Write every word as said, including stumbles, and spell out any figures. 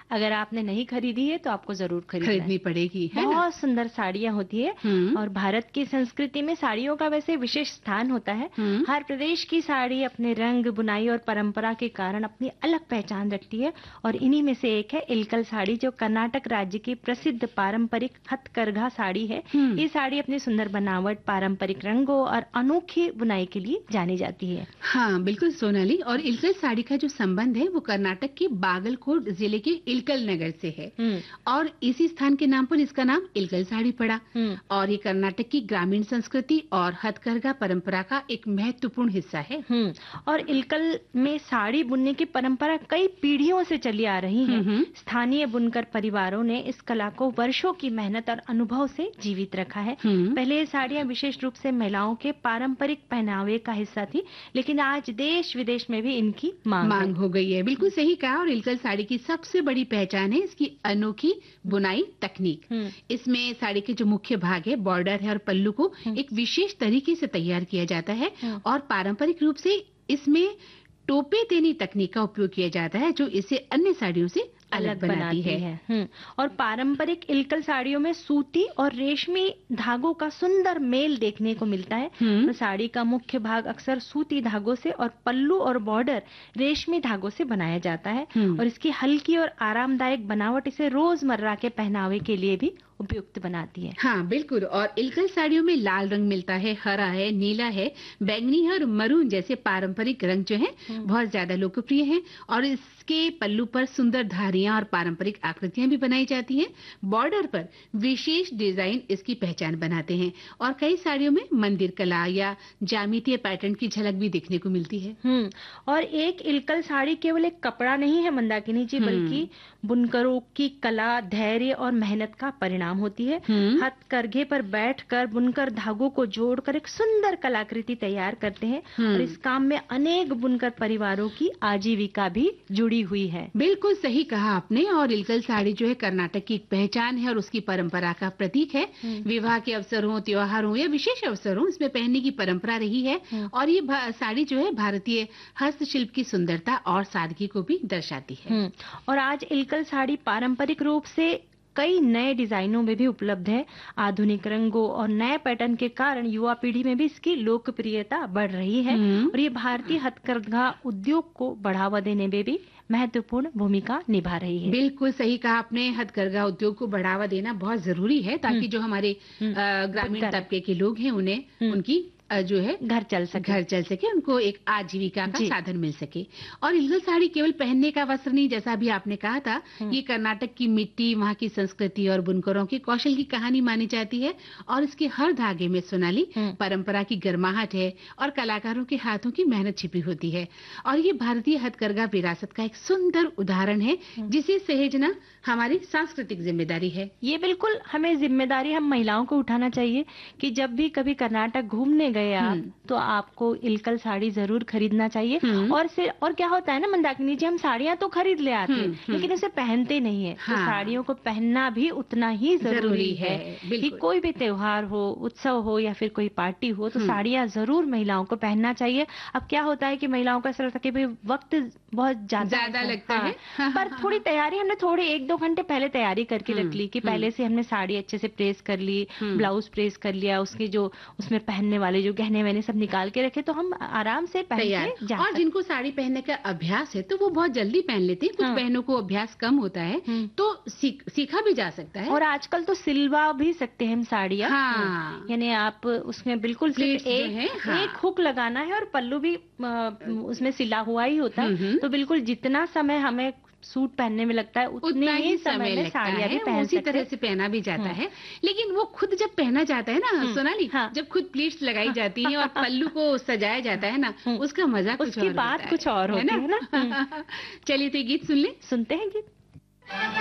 अगर आपने नहीं खरीदी है तो आपको जरूर खरीदना खरीदनी है। पड़ेगी, है ना? बहुत सुंदर साड़ियाँ होती है हम्म, और भारत की संस्कृति में साड़ियों का वैसे विशेष स्थान होता है। हम्म, हर प्रदेश की साड़ी अपने रंग, बुनाई और परंपरा के कारण अपनी अलग पहचान रखती है और इन्हीं में से एक है इलकल साड़ी, जो कर्नाटक राज्य की प्रसिद्ध पारंपरिक हथकरघा साड़ी है। हम्म। ये साड़ी अपनी सुंदर बनावट, पारंपरिक रंगों और अनोखी बुनाई के लिए जानी जाती है। हाँ, बिल्कुल सोनाली। और इलकल साड़ी का जो संबंध है वो कर्नाटक के बागलकोट जिले के इलकल नगर से है हम्म और इसी स्थान के नाम पर इसका नाम इलकल साड़ी पड़ा। हम्म और ये कर्नाटक की ग्रामीण संस्कृति और हथकरघा परंपरा का एक महत्वपूर्ण हिस्सा है। हम्म और इलकल में साड़ी बुनने की परंपरा कई पीढ़ियों से चली आ रही है। हम्म, स्थानीय बुनकर परिवारों ने इस कला को वर्षों की मेहनत और अनुभव से जीवित रखा है। हम्म। पहले ये साड़ियां विशेष रूप से महिलाओं के पारंपरिक पहनावे का हिस्सा थी, लेकिन आज देश विदेश में भी इनकी मांग है। मांग हो गई है, बिल्कुल सही कहा। और इलकल साड़ी की सबसे बड़ी पहचान है इसकी अनोखी बुनाई तकनीक। हम्म इसमें साड़ी के जो मुख्य भाग है, बॉर्डर है और पल्लू को एक विशेष तरीके से तैयार किया जाता है हम्म। और पारंपरिक रूप से इसमें टोपे तेनी तकनीक का उपयोग किया जाता है, जो इसे अन्य साड़ियों से अलग बनाती है। हम्म और पारंपरिक इलकल साड़ियों में सूती और रेशमी धागों का सुंदर मेल देखने को मिलता है। हम्म। तो साड़ी का मुख्य भाग अक्सर सूती धागों से और पल्लू और बॉर्डर रेशमी धागों से बनाया जाता है हम्म। और इसकी हल्की और आरामदायक बनावट इसे रोजमर्रा के पहनावे के लिए भी उपयुक्त बनाती है। हाँ, बिल्कुल। और इलकल साड़ियों में लाल रंग मिलता है, हरा है, नीला है, बैंगनी है और मरून जैसे पारंपरिक रंग जो हैं बहुत ज्यादा लोकप्रिय हैं। और इसके पल्लू पर सुंदर धारियां और पारंपरिक आकृतियां भी बनाई जाती हैं। बॉर्डर पर विशेष डिजाइन इसकी पहचान बनाते हैं और कई साड़ियों में मंदिर कला या ज्यामितीय पैटर्न की झलक भी देखने को मिलती है। हम्म और एक इलकल साड़ी केवल एक कपड़ा नहीं है मंदाकिनी जी, बल्कि बुनकरों की कला, धैर्य और मेहनत का परिणाम होती है। हम्म। हथकरघे पर बैठकर बुनकर धागों को जोड़कर एक सुंदर कलाकृति तैयार करते हैं और इस काम में अनेक बुनकर परिवारों की आजीविका भी जुड़ी हुई है। बिल्कुल सही कहा आपने। और इलकल साड़ी जो है कर्नाटक की एक पहचान है और उसकी परंपरा का प्रतीक है। विवाह के अवसर हो, त्योहार हो या विशेष अवसर हो, इसमें पहनने की परंपरा रही है। और ये भा- साड़ी जो है भारतीय हस्तशिल्प की सुंदरता और सादगी को भी दर्शाती है। हम्म और आज इलकल साड़ी पारंपरिक रूप से कई नए डिजाइनों में भी उपलब्ध है। आधुनिक रंगों और नए पैटर्न के कारण युवा पीढ़ी में भी इसकी लोकप्रियता बढ़ रही है हम्म। और ये भारतीय हथकरघा उद्योग को बढ़ावा देने में भी महत्वपूर्ण भूमिका निभा रही है। बिल्कुल सही कहा आपने। हथकरघा उद्योग को बढ़ावा देना बहुत जरूरी है ताकि जो हमारे अ, ग्रामीण बुनकर। तबके के लोग हैं उन्हें उनकी अ, जो है घर चल सके। घर चल सके, उनको एक आजीविका का जी। साधन मिल सके। और इलकल साड़ी केवल पहनने का वस्त्र नहीं, जैसा भी आपने कहा था, ये कर्नाटक की मिट्टी, वहाँ की संस्कृति और बुनकरों के कौशल की कहानी मानी जाती है। और इसके हर धागे में सोनाली परंपरा की गर्माहट है और कलाकारों के हाथों की मेहनत छिपी होती है। और ये भारतीय हथकरघा विरासत का एक सुंदर उदाहरण है जिसे सहेजना हमारी सांस्कृतिक जिम्मेदारी है। ये बिल्कुल हमें जिम्मेदारी हम महिलाओं को उठाना चाहिए कि जब भी कभी कर्नाटक घूमने गए आप, तो आपको इलकल साड़ी जरूर खरीदना चाहिए। और सिर्फ और क्या होता है ना मंदाकिनी जी, हम साड़ियां तो खरीद ले आते हैं लेकिन उसे पहनते नहीं है। हाँ। तो साड़ियों को पहनना भी उतना ही जरूरी, जरूरी है, है, कि बिल्कुल। कोई भी त्योहार हो, उत्सव हो या फिर कोई पार्टी हो, तो साड़ियां जरूर महिलाओं को पहनना चाहिए। अब क्या होता है कि महिलाओं का ऐसा लगता है कि भाई वक्त बहुत ज्यादा ज्यादा लगता है। हाँ, पर थोड़ी तैयारी हमने थोड़ी एक दो घंटे पहले तैयारी करके रख ली कि पहले से हमने साड़ी अच्छे से प्रेस कर ली, ब्लाउज प्रेस कर लिया, उसके जो उसमें पहनने वाले जो गहने वहने सब निकाल के रखे, तो हम आराम से पहन के जा और सकते। जिनको साड़ी पहनने का अभ्यास है तो वो बहुत जल्दी पहन लेते हैं। कुछ हाँ। बहनों को अभ्यास कम होता है तो सीख, सीखा भी जा सकता है। और आजकल तो सिलवा भी सकते हैं हम साड़ियाँ। हाँ। यानी आप उसमें बिल्कुल सिर्फ प्लेट्स जो एक, हैं, हाँ। एक हुक लगाना है और पल्लू भी अ, उसमें सिला हुआ ही होता है। तो बिल्कुल जितना समय हमें सूट पहनने में लगता है उतने उतना ही समय में लगता साड़ियाँ है, भी पहन उसी सकते तरह हैं। से पहना भी जाता है। लेकिन वो खुद जब पहना जाता है ना सोनाली, हाँ। जब खुद प्लेट्स लगाई जाती हैं और पल्लू को सजाया जाता है ना, उसका मजा कुछ उसकी और बात होता है, कुछ और होती है ना। चलिए तो ये गीत सुन ले। सुनते हैं गीत।